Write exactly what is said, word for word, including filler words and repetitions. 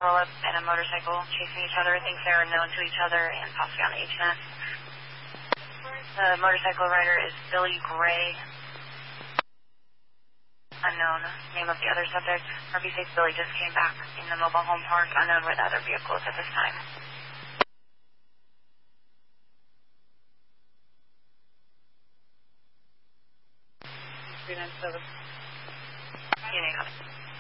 roll-up and a motorcycle chasing each other. Thinks they are known to each other and possibly on the H M S. The motorcycle rider is Billy Gray. Unknown name of the other subject. R B six Billy just came back in the mobile home park. Unknown where the other vehicle is at this time. three nine seven. Unit.